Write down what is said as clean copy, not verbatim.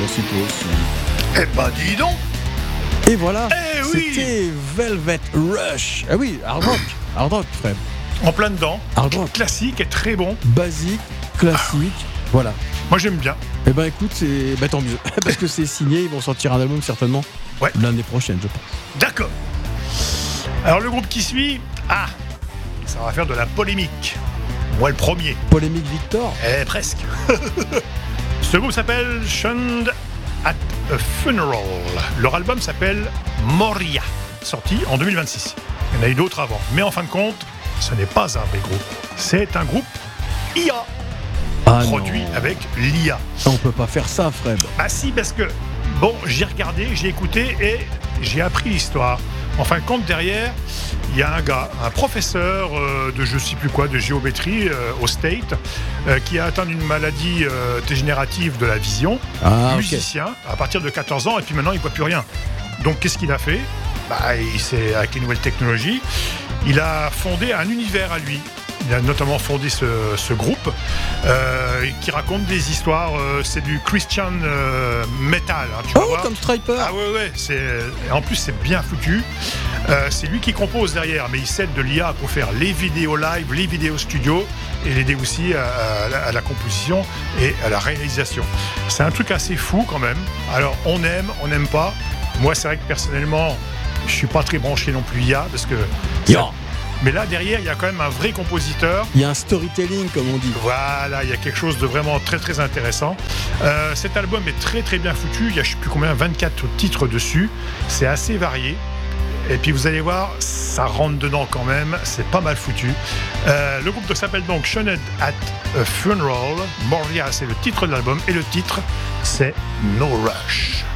j'en suppose. Eh ben dis donc. Et voilà, oui. c'était Velvet Rush. Ah oui, hard rock, frère. En plein dedans. Hard rock. Classique et très bon. Basique, classique, voilà. Moi j'aime bien. Eh ben écoute, tant mieux, parce que c'est signé, ils vont sortir un album certainement l'année prochaine, je pense. D'accord. Alors le groupe qui suit, ça va faire de la polémique. Moi le premier. Polémique Victor. Presque. Ce groupe s'appelle Shunned at a Funeral. Leur album s'appelle Moria, sorti en 2026. Il y en a eu d'autres avant, mais en fin de compte, ce n'est pas un vrai groupe. C'est un groupe IA. Produit avec l'IA. Ça, on peut pas faire ça, Fred. Ah si, parce que, j'ai regardé, j'ai écouté et j'ai appris l'histoire. En fin de compte, derrière, il y a un professeur de je sais plus quoi, de géométrie au State, qui a atteint une maladie dégénérative de la vision, musicien, à partir de 14 ans, et puis maintenant, il ne voit plus rien. Donc, qu'est-ce qu'il a fait ? Avec les nouvelles technologies, il a fondé un univers à lui. Il a notamment fondé ce groupe qui raconte des histoires. C'est du Christian metal. Hein, tu vas voir. Comme Striper. Ah ouais. En plus, c'est bien foutu. C'est lui qui compose derrière, mais il s'aide de l'IA pour faire les vidéos live, les vidéos studio et l'aider aussi à la composition et à la réalisation. C'est un truc assez fou quand même. Alors, on n'aime pas. Moi, c'est vrai que personnellement, je suis pas très branché non plus IA parce que. Mais là, derrière, il y a quand même un vrai compositeur. Il y a un storytelling, comme on dit. Voilà, il y a quelque chose de vraiment très, très intéressant. Cet album est très, très bien foutu. Il y a, je ne sais plus combien, 24 titres dessus. C'est assez varié. Et puis, vous allez voir, ça rentre dedans quand même. C'est pas mal foutu. Le groupe s'appelle donc Shunned at a Funeral. Moria, c'est le titre de l'album. Et le titre, c'est No Rush.